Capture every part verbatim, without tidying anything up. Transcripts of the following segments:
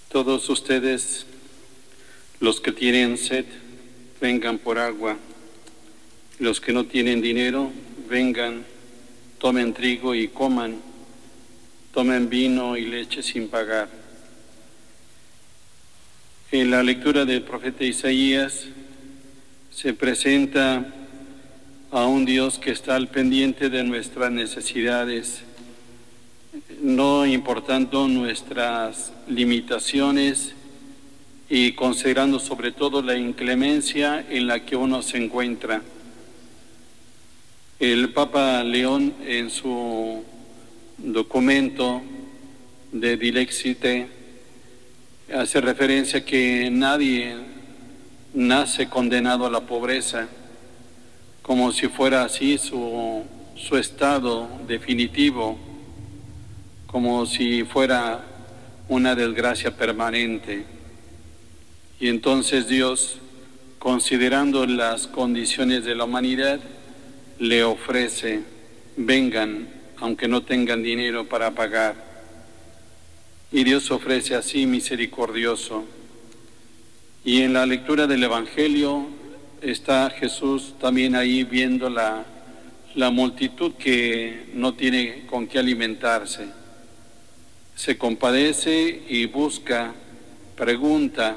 Todos ustedes, los que tienen sed, vengan por agua. Los que no tienen dinero, vengan, tomen trigo y coman. Tomen vino y leche sin pagar. En la lectura del profeta Isaías se presenta a un Dios que está al pendiente de nuestras necesidades, no importando nuestras limitaciones y considerando sobre todo la inclemencia en la que uno se encuentra. El Papa León, en su documento de Dilexite, hace referencia que nadie nace condenado a la pobreza, como si fuera así su, su estado definitivo, como si fuera una desgracia permanente. Y entonces Dios, considerando las condiciones de la humanidad, le ofrece: vengan, aunque no tengan dinero para pagar. Y Dios ofrece así misericordioso. Y en la lectura del Evangelio está Jesús también ahí viendo la, la multitud que no tiene con qué alimentarse. Se compadece y busca, pregunta,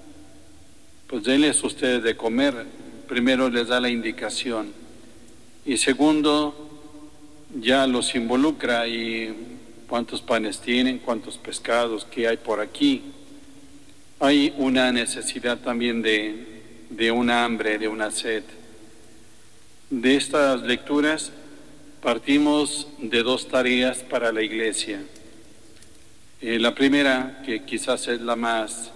pues denles ustedes de comer. Primero les da la indicación y segundo ya los involucra y cuántos panes tienen, cuántos pescados, qué hay por aquí. Hay una necesidad también de, de una hambre, de una sed. De estas lecturas partimos de dos tareas para la Iglesia. Eh, la primera, que quizás es la más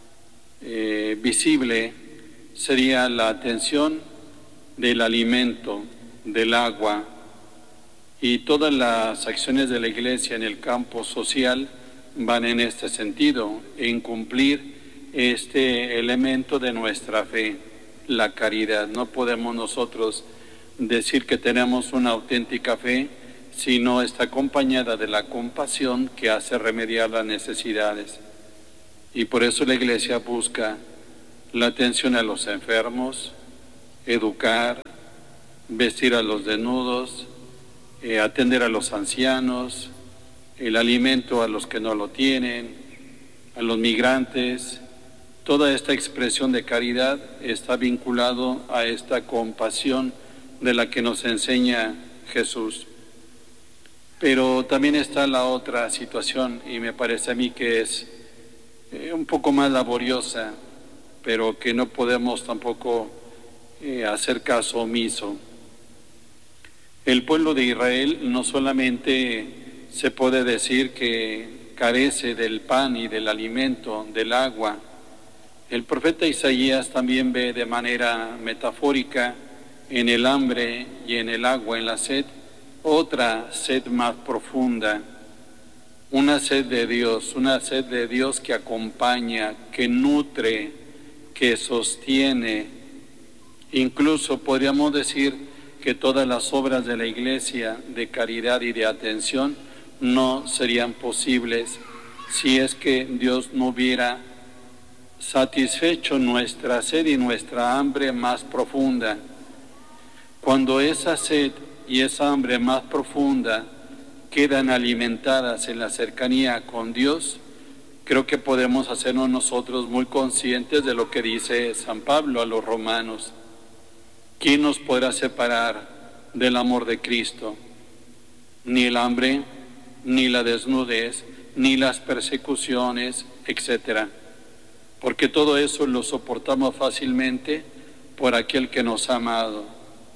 eh, visible, sería la atención del alimento, del agua, y todas las acciones de la Iglesia en el campo social van en este sentido, en cumplir este elemento de nuestra fe, la caridad. No podemos nosotros decir que tenemos una auténtica fe si no está acompañada de la compasión que hace remediar las necesidades. Y por eso la Iglesia busca la atención a los enfermos, educar, vestir a los desnudos, eh, atender a los ancianos, el alimento a los que no lo tienen, a los migrantes. Toda esta expresión de caridad está vinculado a esta compasión de la que nos enseña Jesús. Pero también está la otra situación, y me parece a mí que es eh, un poco más laboriosa, pero que no podemos tampoco eh, hacer caso omiso. El pueblo de Israel no solamente se puede decir que carece del pan y del alimento, del agua. El profeta Isaías también ve de manera metafórica en el hambre y en el agua, en la sed, otra sed más profunda, una sed de Dios, una sed de Dios que acompaña, que nutre, que sostiene. Incluso podríamos decir que todas las obras de la Iglesia de caridad y de atención no serían posibles si es que Dios no hubiera satisfecho nuestra sed y nuestra hambre más profunda. Cuando esa sed y esa hambre más profunda quedan alimentadas en la cercanía con Dios, creo que podemos hacernos nosotros muy conscientes de lo que dice San Pablo a los romanos. ¿Quién nos podrá separar del amor de Cristo? Ni el hambre, ni la desnudez, ni las persecuciones, etcétera. Porque todo eso lo soportamos fácilmente por aquel que nos ha amado.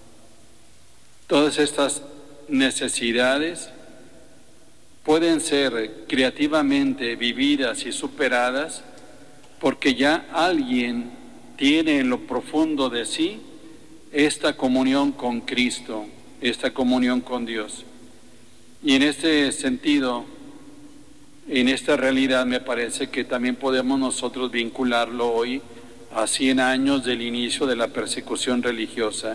Todas estas necesidades pueden ser creativamente vividas y superadas porque ya alguien tiene en lo profundo de sí esta comunión con Cristo, esta comunión con Dios. Y en este sentido, en esta realidad, me parece que también podemos nosotros vincularlo hoy a cien años del inicio de la persecución religiosa.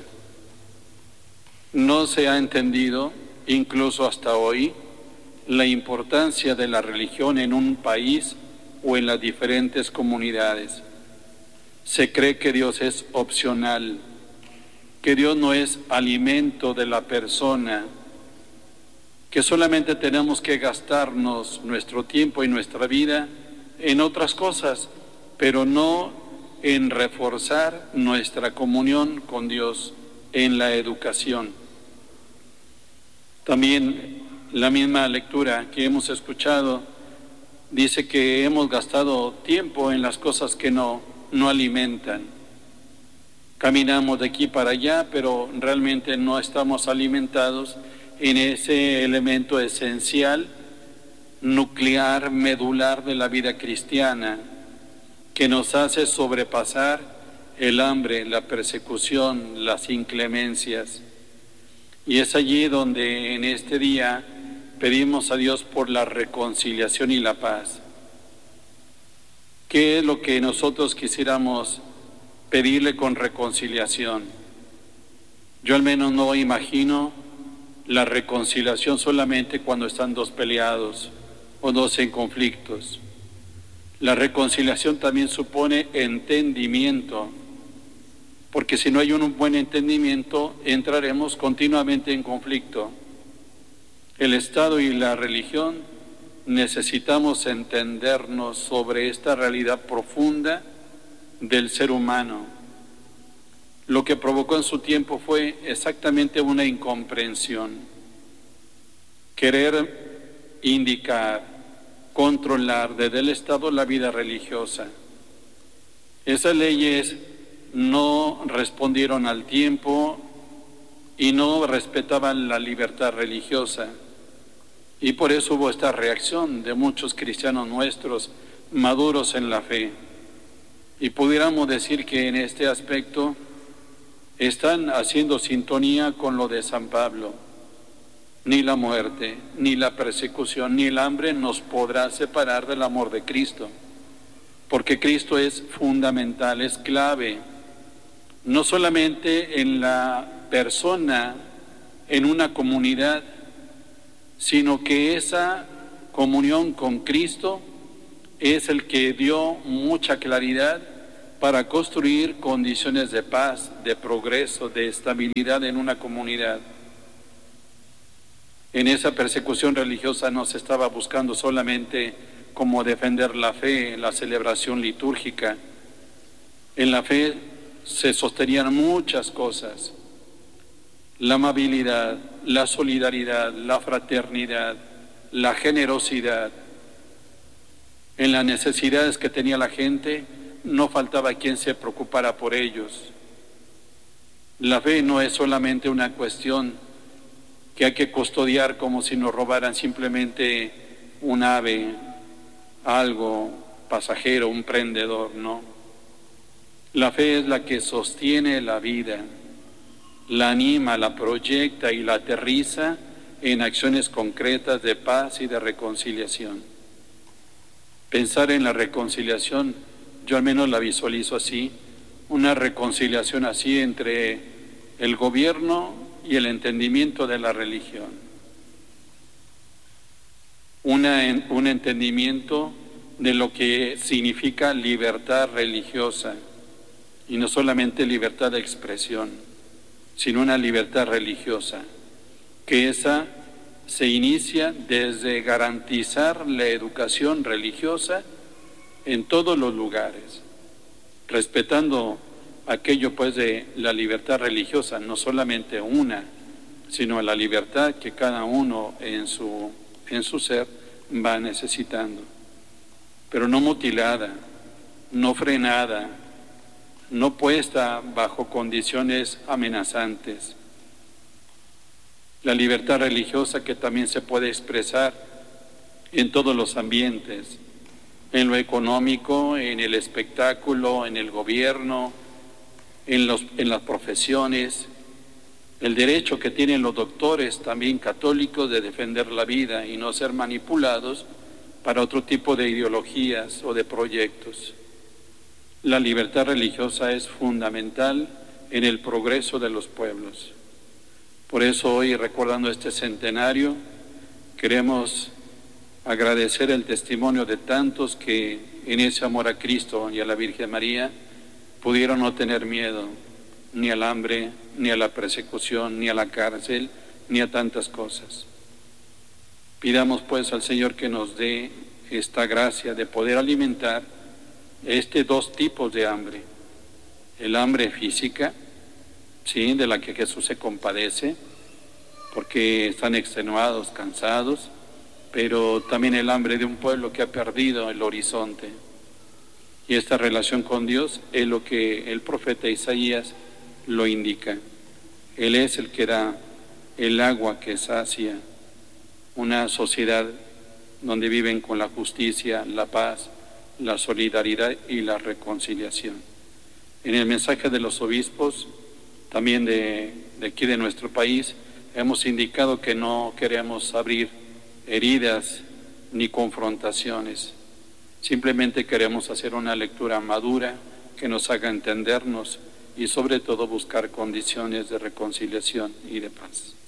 No se ha entendido, incluso hasta hoy, la importancia de la religión en un país o en las diferentes comunidades. Se cree que Dios es opcional, que Dios no es alimento de la persona, que solamente tenemos que gastarnos nuestro tiempo y nuestra vida en otras cosas, pero no en reforzar nuestra comunión con Dios en la educación. También la misma lectura que hemos escuchado dice que hemos gastado tiempo en las cosas que no, no alimentan. Caminamos de aquí para allá, pero realmente no estamos alimentados en ese elemento esencial, nuclear, medular de la vida cristiana, que nos hace sobrepasar el hambre, la persecución, las inclemencias. Y es allí donde en este día pedimos a Dios por la reconciliación y la paz. ¿Qué es lo que nosotros quisiéramos pedirle con reconciliación? Yo al menos no imagino la reconciliación solamente cuando están dos peleados o dos en conflictos. La reconciliación también supone entendimiento, porque si no hay un buen entendimiento, entraremos continuamente en conflicto. El Estado y la religión necesitamos entendernos sobre esta realidad profunda del ser humano. Lo que provocó en su tiempo fue exactamente una incomprensión. Querer indicar, controlar desde el Estado la vida religiosa. Esas leyes no respondieron al tiempo y no respetaban la libertad religiosa. Y por eso hubo esta reacción de muchos cristianos nuestros maduros en la fe. Y pudiéramos decir que en este aspecto están haciendo sintonía con lo de San Pablo. Ni la muerte, ni la persecución, ni el hambre nos podrá separar del amor de Cristo. Porque Cristo es fundamental, es clave, no solamente en la persona, en una comunidad, sino que esa comunión con Cristo es el que dio mucha claridad para construir condiciones de paz, de progreso, de estabilidad en una comunidad. En esa persecución religiosa no se estaba buscando solamente cómo defender la fe, la celebración litúrgica. En la fe se sostenían muchas cosas: la amabilidad, la solidaridad, la fraternidad, la generosidad. En las necesidades que tenía la gente no faltaba quien se preocupara por ellos. La fe no es solamente una cuestión que hay que custodiar como si nos robaran simplemente un ave, algo pasajero, un prendedor, no. La fe es la que sostiene la vida, la anima, la proyecta y la aterriza en acciones concretas de paz y de reconciliación. Pensar en la reconciliación, yo al menos la visualizo así, una reconciliación así entre el gobierno y el entendimiento de la religión. Una, un entendimiento de lo que significa libertad religiosa, y no solamente libertad de expresión, sino una libertad religiosa, que esa se inicia desde garantizar la educación religiosa en todos los lugares, respetando aquello pues de la libertad religiosa, no solamente una, sino la libertad que cada uno en su, en su ser va necesitando, pero no mutilada, no frenada, no puesta bajo condiciones amenazantes. La libertad religiosa que también se puede expresar en todos los ambientes, en lo económico, en el espectáculo, en el gobierno, en, los, en las profesiones, el derecho que tienen los doctores también católicos de defender la vida y no ser manipulados para otro tipo de ideologías o de proyectos. La libertad religiosa es fundamental en el progreso de los pueblos. Por eso hoy, recordando este centenario, queremos agradecer el testimonio de tantos que en ese amor a Cristo y a la Virgen María pudieron no tener miedo ni al hambre, ni a la persecución, ni a la cárcel, ni a tantas cosas. Pidamos pues al Señor que nos dé esta gracia de poder alimentar este dos tipos de hambre: el hambre física, sí, de la que Jesús se compadece, porque están extenuados, cansados, pero también el hambre de un pueblo que ha perdido el horizonte. Y esta relación con Dios es lo que el profeta Isaías lo indica. Él es el que da el agua que sacia una sociedad donde viven con la justicia, la paz, la solidaridad y la reconciliación. En el mensaje de los obispos, también de, de aquí de nuestro país, hemos indicado que no queremos abrir heridas ni confrontaciones. Simplemente queremos hacer una lectura madura que nos haga entendernos y sobre todo buscar condiciones de reconciliación y de paz.